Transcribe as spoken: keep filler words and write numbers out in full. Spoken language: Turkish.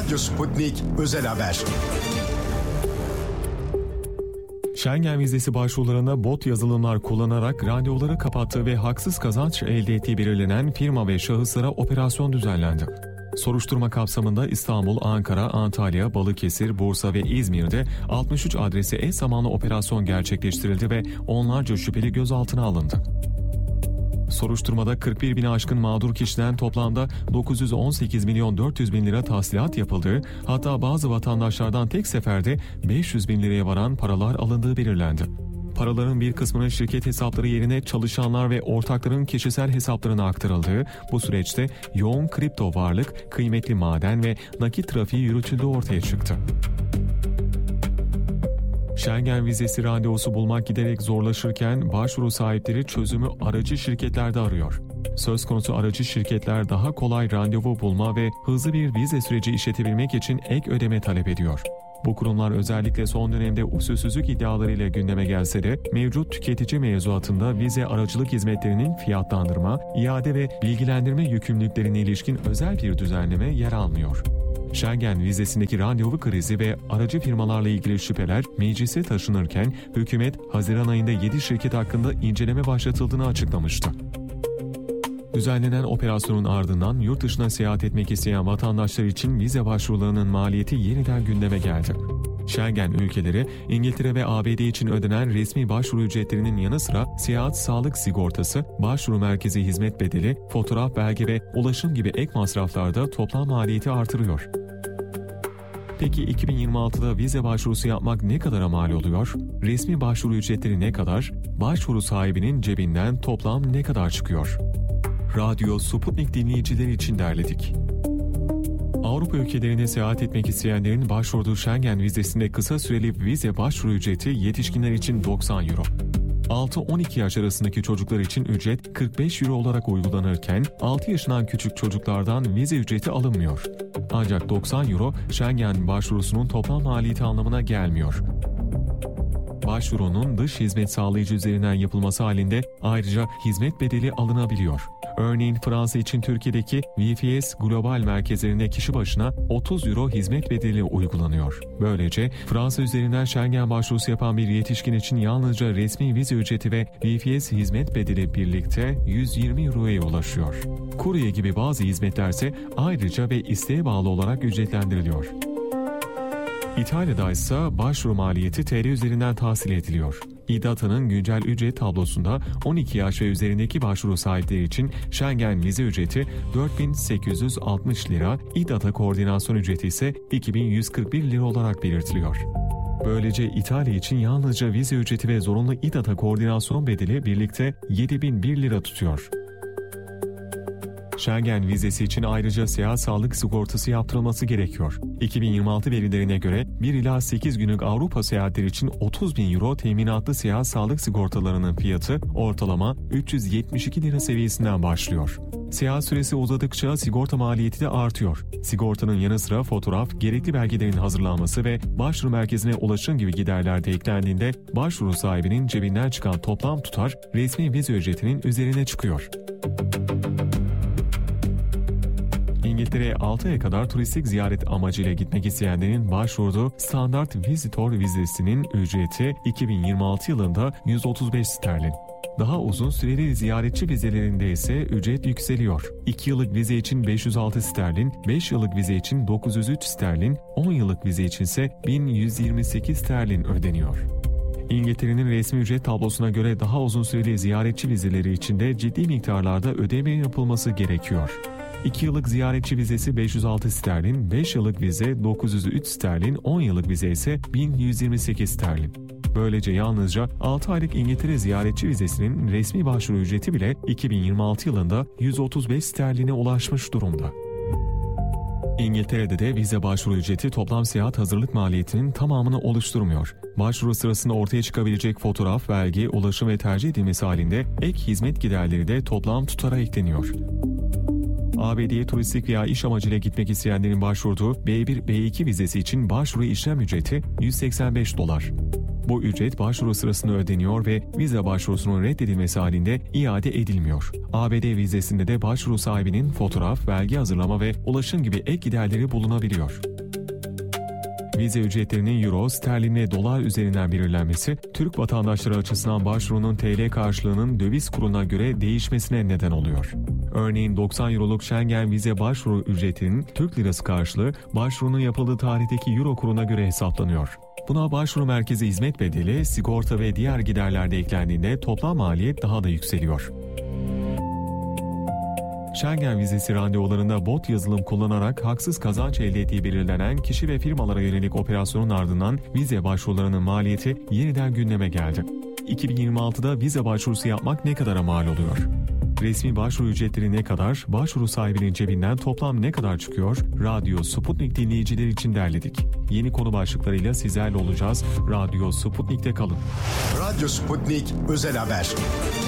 Radyo Sputnik Özel Haber. Schengen vizesi başvurularında bot yazılımlar kullanarak randevuları kapattığı ve haksız kazanç elde ettiği belirlenen firma ve şahıslara operasyon düzenlendi. Soruşturma kapsamında İstanbul, Ankara, Antalya, Balıkesir, Bursa ve İzmir'de altmış üç adrese eş zamanlı operasyon gerçekleştirildi ve onlarca şüpheli gözaltına alındı. Soruşturmada kırk bir bini aşkın mağdur kişiden toplamda dokuz yüz on sekiz milyon dört yüz bin lira tahsilat yapıldığı, hatta bazı vatandaşlardan tek seferde beş yüz bin liraya varan paralar alındığı belirlendi. Paraların bir kısmının şirket hesapları yerine çalışanlar ve ortakların kişisel hesaplarına aktarıldığı bu süreçte yoğun kripto varlık, kıymetli maden ve nakit trafiği yürütüldüğü ortaya çıktı. Schengen vizesi randevusu bulmak giderek zorlaşırken başvuru sahipleri çözümü aracı şirketlerde arıyor. Söz konusu aracı şirketler daha kolay randevu bulma ve hızlı bir vize süreci işletebilmek için ek ödeme talep ediyor. Bu kurumlar özellikle son dönemde usulsüzlük iddialarıyla gündeme gelse de mevcut tüketici mevzuatında vize aracılık hizmetlerinin fiyatlandırma, iade ve bilgilendirme yükümlülüklerine ilişkin özel bir düzenleme yer almıyor. Schengen vizesindeki randevu krizi ve aracı firmalarla ilgili şüpheler meclise taşınırken hükümet Haziran ayında yedi şirket hakkında inceleme başlatıldığını açıklamıştı. Düzenlenen operasyonun ardından yurt dışına seyahat etmek isteyen vatandaşlar için vize başvurularının maliyeti yeniden gündeme geldi. Schengen ülkeleri, İngiltere ve A B D için ödenen resmi başvuru ücretlerinin yanı sıra seyahat sağlık sigortası, başvuru merkezi hizmet bedeli, fotoğraf belge ve ulaşım gibi ek masraflarda toplam maliyeti artırıyor. Peki iki bin yirmi altıda vize başvurusu yapmak ne kadara mal oluyor? Resmi başvuru ücretleri ne kadar? Başvuru sahibinin cebinden toplam ne kadar çıkıyor? Radyo Sputnik dinleyicileri için derledik. Avrupa ülkelerine seyahat etmek isteyenlerin başvurduğu Schengen vizesinde kısa süreli vize başvuru ücreti yetişkinler için doksan euro. altı on iki yaş arasındaki çocuklar için ücret kırk beş euro olarak uygulanırken altı yaşından küçük çocuklardan vize ücreti alınmıyor. Ancak doksan euro Schengen başvurusunun toplam maliyeti anlamına gelmiyor. Başvurunun dış hizmet sağlayıcı üzerinden yapılması halinde ayrıca hizmet bedeli alınabiliyor. Örneğin Fransa için Türkiye'deki V F S Global merkezlerinde kişi başına otuz euro hizmet bedeli uygulanıyor. Böylece Fransa üzerinden Schengen başvurusu yapan bir yetişkin için yalnızca resmi vize ücreti ve V F S hizmet bedeli birlikte yüz yirmi euroya ulaşıyor. Kurye gibi bazı hizmetlerse ayrıca ve isteğe bağlı olarak ücretlendiriliyor. İtalya'da ise başvuru maliyeti T L üzerinden tahsil ediliyor. İDATA'nın güncel ücret tablosunda on iki yaş ve üzerindeki başvuru sahipleri için Schengen vize ücreti dört bin sekiz yüz altmış lira, İDATA koordinasyon ücreti ise iki bin yüz kırk bir lira olarak belirtiliyor. Böylece İtalya için yalnızca vize ücreti ve zorunlu İDATA koordinasyon bedeli birlikte yedi bin bir lira tutuyor. Schengen vizesi için ayrıca seyahat sağlık sigortası yaptırılması gerekiyor. iki bin yirmi altı verilerine göre bir ila sekiz günlük Avrupa seyahatleri için otuz bin euro teminatlı seyahat sağlık sigortalarının fiyatı ortalama üç yüz yetmiş iki lira seviyesinden başlıyor. Seyahat süresi uzadıkça sigorta maliyeti de artıyor. Sigortanın yanı sıra fotoğraf, gerekli belgelerin hazırlanması ve başvuru merkezine ulaşım gibi giderler de eklendiğinde başvuru sahibinin cebinden çıkan toplam tutar resmi vize ücretinin üzerine çıkıyor. İngiltere'ye altı aya kadar turistik ziyaret amacıyla gitmek isteyenlerin başvurduğu standart visitor vizesinin ücreti iki bin yirmi altı yılında yüz otuz beş sterlin. Daha uzun süreli ziyaretçi vizelerinde ise ücret yükseliyor. iki yıllık vize için beş yüz altı sterlin, beş yıllık vize için dokuz yüz üç sterlin, on yıllık vize için ise bin yüz yirmi sekiz sterlin ödeniyor. İngiltere'nin resmi ücret tablosuna göre daha uzun süreli ziyaretçi vizeleri için de ciddi miktarlarda ödeme yapılması gerekiyor. iki yıllık ziyaretçi vizesi beş yüz altı sterlin, beş yıllık vize dokuz yüz üç sterlin, on yıllık vize ise bin yüz yirmi sekiz sterlin. Böylece yalnızca altı aylık İngiltere ziyaretçi vizesinin resmi başvuru ücreti bile iki bin yirmi altı yılında yüz otuz beş sterline ulaşmış durumda. İngiltere'de de vize başvuru ücreti toplam seyahat hazırlık maliyetinin tamamını oluşturmuyor. Başvuru sırasında ortaya çıkabilecek fotoğraf, belge, ulaşım ve tercih edilmesi halinde ek hizmet giderleri de toplam tutara ekleniyor. A B D'ye turistik veya iş amacıyla gitmek isteyenlerin başvurduğu B bir B iki vizesi için başvuru işlem ücreti yüz seksen beş dolar. Bu ücret başvuru sırasında ödeniyor ve vize başvurusunun reddedilmesi halinde iade edilmiyor. A B D vizesinde de başvuru sahibinin fotoğraf, belge hazırlama ve ulaşım gibi ek giderleri bulunabiliyor. Vize ücretlerinin euro, sterlin ve dolar üzerinden belirlenmesi, Türk vatandaşları açısından başvurunun T L karşılığının döviz kuruna göre değişmesine neden oluyor. Örneğin doksan euroluk Schengen vize başvuru ücretinin Türk lirası karşılığı başvurunun yapıldığı tarihteki euro kuruna göre hesaplanıyor. Buna başvuru merkezi hizmet bedeli, sigorta ve diğer giderler de eklendiğinde toplam maliyet daha da yükseliyor. Schengen vizesi randevularında bot yazılım kullanarak haksız kazanç elde ettiği belirlenen kişi ve firmalara yönelik operasyonun ardından vize başvurularının maliyeti yeniden gündeme geldi. iki bin yirmi altıda vize başvurusu yapmak ne kadara mal oluyor? Resmi başvuru ücretleri ne kadar, başvuru sahibinin cebinden toplam ne kadar çıkıyor? Radyo Sputnik dinleyiciler için derledik. Yeni konu başlıklarıyla sizlerle olacağız. Radyo Sputnik'te kalın. Radyo Sputnik Özel Haber.